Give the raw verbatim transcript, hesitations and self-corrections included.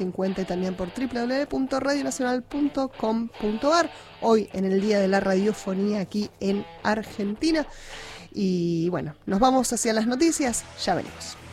cincuenta y también por doble u doble u doble u punto radio nacional punto com punto a r. Hoy en el Día de la Radiofonía aquí en Argentina. Y bueno, nos vamos hacia las noticias, ya venimos.